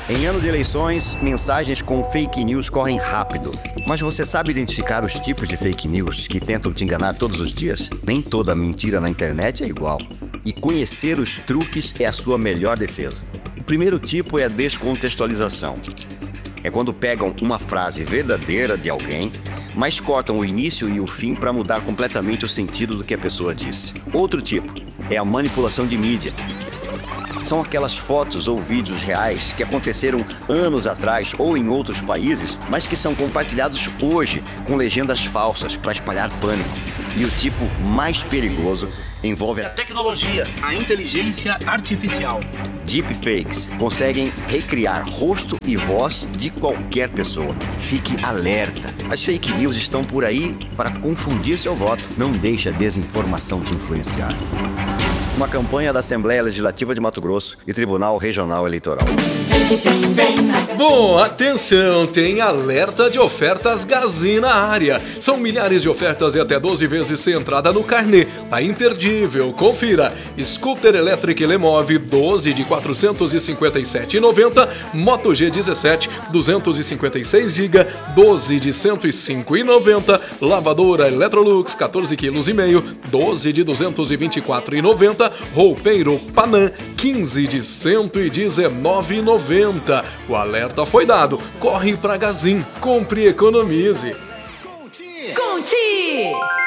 Em ano de eleições, mensagens com fake news correm rápido. Mas você sabe identificar os tipos de fake news que tentam te enganar todos os dias? Nem toda mentira na internet é igual. E conhecer os truques é a sua melhor defesa. O primeiro tipo é a descontextualização. É quando pegam uma frase verdadeira de alguém, mas cortam o início e o fim para mudar completamente o sentido do que a pessoa disse. Outro tipo é a manipulação de mídia. São aquelas fotos ou vídeos reais que aconteceram anos atrás ou em outros países, mas que são compartilhados hoje com legendas falsas para espalhar pânico. E o tipo mais perigoso envolve a tecnologia, a inteligência artificial. Deepfakes conseguem recriar rosto e voz de qualquer pessoa. Fique alerta. As fake news estão por aí para confundir seu voto. Não deixe a desinformação te influenciar. Uma campanha da Assembleia Legislativa de Mato Grosso e Tribunal Regional Eleitoral. Bom, atenção, tem alerta de ofertas Gazin na área. São milhares de ofertas e até 12 vezes sem entrada no carnê. Tá imperdível, confira. Scooter Electric Lemove 12 de R$ 457,90. Moto G17 256 GB 12 de R$ 105,90. Lavadora Electrolux 14,5 kg 12 de R$ 224,90. Roupeiro Panam 15 de R$ 119,90. O alerta foi dado. Corre pra Gazin. Compre e economize. Conti!